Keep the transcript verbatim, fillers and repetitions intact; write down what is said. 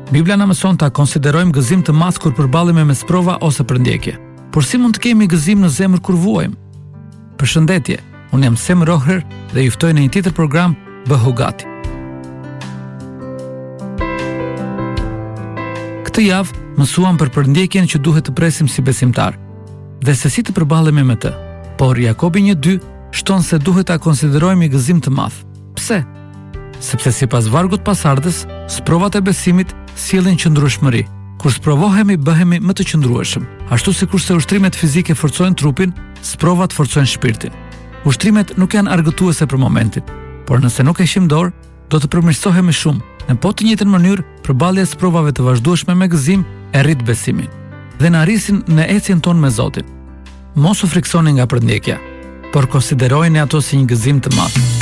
Biblia na mëson ta konsiderojmë gëzim të madh kur përballemi me sprova ose përndjekje. Por si mund të kemi gëzim në zemër kur vuajmë? Përshëndetje, unë jam Sem Rohrer dhe ju ftoj në një tjetër program Bëhu Gati. Këtë javë mësuam për përndjekjen që duhet të presim si besimtar dhe se si të përballemi me të. Por Jakobi një dy shton se duhet ta konsiderojmë një gëzim të madh. Pse? Sepse sipas vargut pasardhës, sprovat e besimit sjellin qëndrueshmëri. Kur sprovohemi, bëhemi më të qëndrueshëm. Ashtu sikur se ushtrimet fizike forcojnë trupin, sprovat forcojnë shpirtin. Ushtrimet nuk janë argëtuese për momentin, por nëse nuk e heqim dorë, do të përmirësohemi shumë. Në po të njëjtën mënyrë, përballja e sprovave të vazhdueshme me gëzim e rrit besimin dhe na arrisin në ecjen tonë me Zotin. Mos u friksoni nga përndjekja, por konsiderojeni ato si një gëzim të madh.